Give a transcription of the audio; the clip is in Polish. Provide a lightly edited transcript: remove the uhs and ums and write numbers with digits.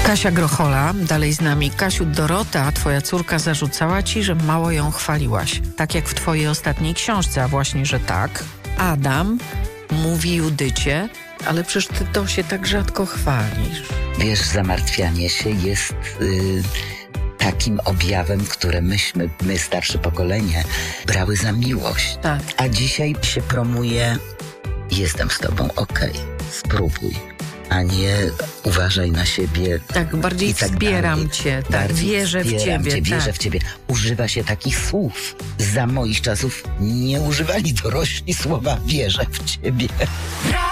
Kasia Grochola, dalej z nami. Kasiu, Dorota, twoja córka, zarzucała ci, że mało ją chwaliłaś. Tak jak w twojej ostatniej książce, a właśnie, że tak. Adam mówi Judycie, ale przecież ty to się tak rzadko chwalisz. Wiesz, zamartwianie się jest takim objawem, które my starsze pokolenie, brały za miłość. Tak. A dzisiaj się promuje: jestem z tobą, okej, spróbuj, a nie uważaj na siebie. Tak, bardziej wspieram cię, tak, wierzę w ciebie. Wierzę w ciebie. Używa się takich słów. Za moich czasów nie używali dorośli słowa wierzę w ciebie.